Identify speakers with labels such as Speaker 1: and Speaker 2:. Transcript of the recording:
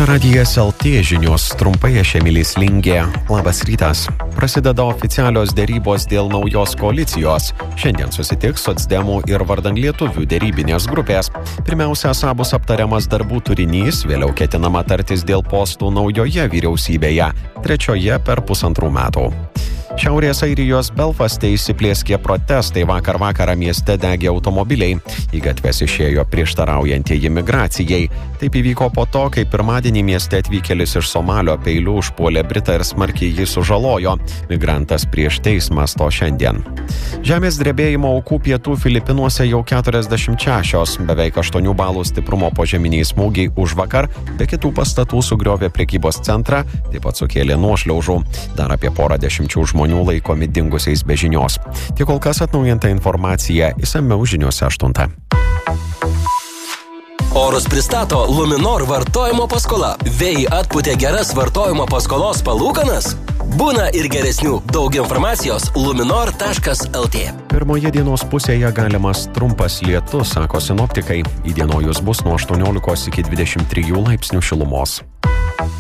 Speaker 1: Čia Radijas LT žinios, trumpai aš Emilis Lingė. Labas rytas. Prasideda oficialios dėrybos dėl naujos koalicijos. Šiandien susitiks socdemų ir vardan lietuvių dėrybinės grupės. Pirmiausia, bus aptariamas darbų turinys, vėliau ketinama tartis dėl postų naujoje vyriausybėje, trečioje per 1,5 metų. Šiaurės Airijos Belfaste įsiplieskė protestai, vakar vakarą mieste degė automobiliai. Į gatves išėjo prieštaraujantieji migracijai. Taip įvyko po to, kai pirmadienį mieste atvykėlis iš Somalio peiliu užpuolė Britą ir smarkiai jį sužalojo. Migrantas prieš teismą sto šiandien. Žemės drebėjimo aukų pietų Filipinuose jau 46, beveik 8 balų stiprumo požeminiai smūgiai užvakar, be kitų pastatų sugriovė prekybos centrą, taip pat sukėlė nuošliaužų. Dar apie porą dešimčių žmonių laikomi dingusiais be žinios. Tik kol kas atnaujinta informacija, išsamiau žiniose 8.
Speaker 2: Orus pristato Luminor vartojimo paskola. Vėjai atpūtė geras vartojimo paskolos palūkanas? Būna ir geresnių. Daug informacijos luminor.lt.
Speaker 1: Pirmoje dienos pusėje galimas trumpas lietus, sako sinoptikai. Įdienojus bus nuo 18 iki 23 laipsnių šilumos.